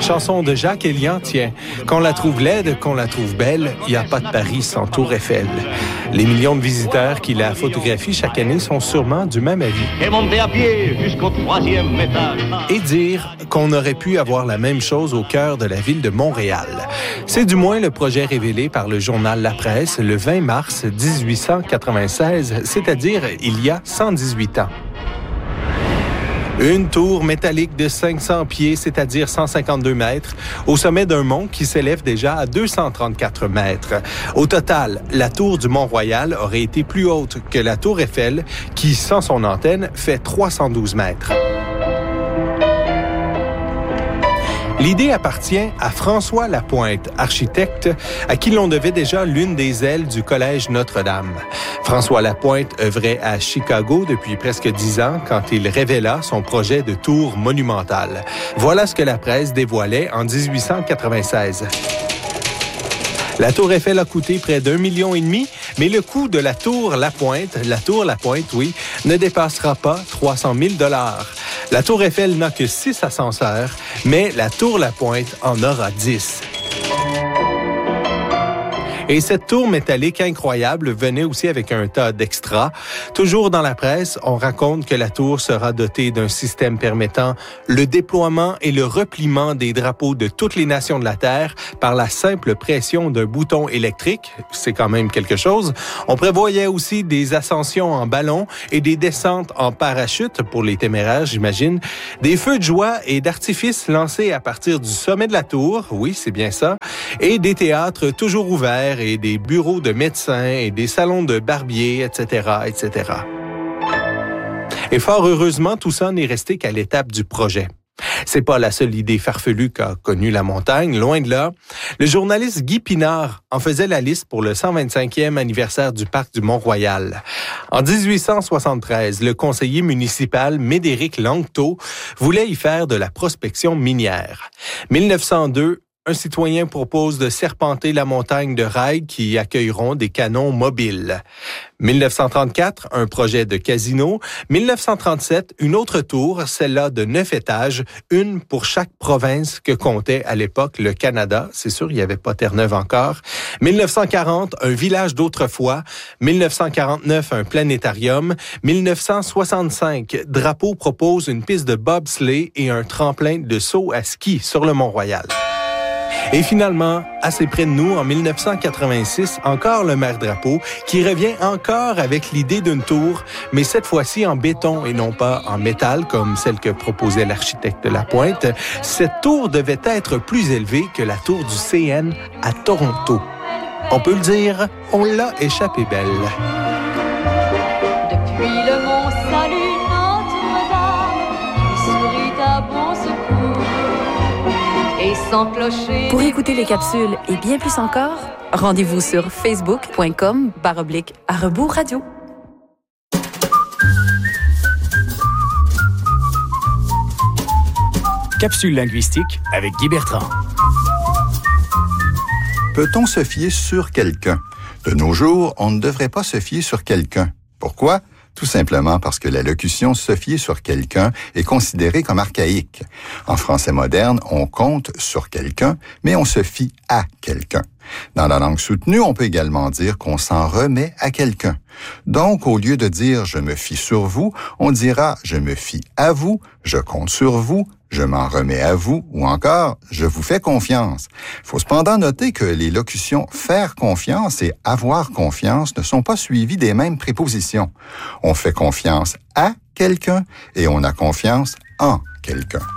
chanson de Jacques Elian, tiens. Qu'on la trouve laide, qu'on la trouve belle, il n'y a pas de Paris sans Tour Eiffel. Les millions de visiteurs qui la photographient chaque année sont sûrement du même avis. Et monter à pied jusqu'au 3e étage. Et dire qu'on aurait pu avoir la même chose au cœur de la ville de Montréal. C'est du moins le projet révélé par le journal La Presse le 20 mars 1896, c'est-à-dire il y a 118 ans. Une tour métallique de 500 pieds, c'est-à-dire 152 mètres, au sommet d'un mont qui s'élève déjà à 234 mètres. Au total, la tour du Mont-Royal aurait été plus haute que la tour Eiffel, qui, sans son antenne, fait 312 mètres. L'idée appartient à François Lapointe, architecte, à qui l'on devait déjà l'une des ailes du Collège Notre-Dame. François Lapointe œuvrait à Chicago depuis presque 10 ans quand il révéla son projet de tour monumentale. Voilà ce que la presse dévoilait en 1896. La tour Eiffel a coûté près d'1,5 million, mais le coût de la tour Lapointe, oui, ne dépassera pas 300 000 $. La tour Eiffel n'a que 6 ascenseurs, mais la tour Lapointe en aura 10. Et cette tour métallique incroyable venait aussi avec un tas d'extras. Toujours dans la presse, on raconte que la tour sera dotée d'un système permettant le déploiement et le repliement des drapeaux de toutes les nations de la Terre par la simple pression d'un bouton électrique. C'est quand même quelque chose. On prévoyait aussi des ascensions en ballon et des descentes en parachute pour les téméraires, j'imagine. Des feux de joie et d'artifice lancés à partir du sommet de la tour, oui, c'est bien ça, et des théâtres toujours ouverts et des bureaux de médecins et des salons de barbiers, etc., etc. Et fort heureusement, tout ça n'est resté qu'à l'étape du projet. C'est pas la seule idée farfelue qu'a connue la montagne, loin de là. Le journaliste Guy Pinard en faisait la liste pour le 125e anniversaire du parc du Mont-Royal. En 1873, le conseiller municipal Médéric Langteau voulait y faire de la prospection minière. 1902, un citoyen propose de serpenter la montagne de rails qui accueilleront des canons mobiles. 1934, un projet de casino. 1937, une autre tour, celle-là de 9 étages, une pour chaque province que comptait à l'époque le Canada. C'est sûr, il n'y avait pas Terre-Neuve encore. 1940, un village d'autrefois. 1949, un planétarium. 1965, Drapeau propose une piste de bobsleigh et un tremplin de saut à ski sur le Mont-Royal. Et finalement, assez près de nous, en 1986, encore le maire Drapeau, qui revient encore avec l'idée d'une tour, mais cette fois-ci en béton et non pas en métal, comme celle que proposait l'architecte Lapointe. Cette tour devait être plus élevée que la tour du CN à Toronto. On peut le dire, on l'a échappé belle. Depuis le mont Salut Notre-Dame, sourit à bon secours. Et sans clocher. Pour écouter les capsules et bien plus encore, rendez-vous sur facebook.com/@radio. Capsule linguistique avec Guy Bertrand. Peut-on se fier sur quelqu'un? De nos jours, on ne devrait pas se fier sur quelqu'un. Pourquoi? Tout simplement parce que la locution « se fier sur quelqu'un » est considérée comme archaïque. En français moderne, on compte sur quelqu'un, mais on se fie à quelqu'un. Dans la langue soutenue, on peut également dire qu'on s'en remet à quelqu'un. Donc, au lieu de dire « je me fie sur vous », on dira « je me fie à vous »,« je compte sur vous », je m'en remets à vous ou encore je vous fais confiance. Il faut cependant noter que les locutions faire confiance et avoir confiance ne sont pas suivies des mêmes prépositions. On fait confiance à quelqu'un et on a confiance en quelqu'un.